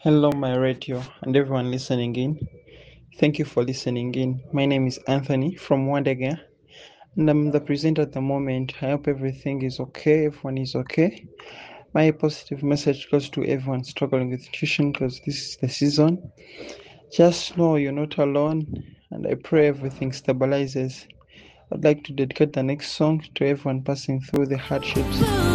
Hello, my radio, and everyone listening in. Thank you for listening in. My name is Anthony from Wandega, and I'm the presenter at the moment. I hope everything is okay, everyone is okay. My positive message goes to everyone struggling with tuition because this is the season. Just know you're not alone, and I pray everything stabilizes. I'd like to dedicate the next song to everyone passing through the hardships.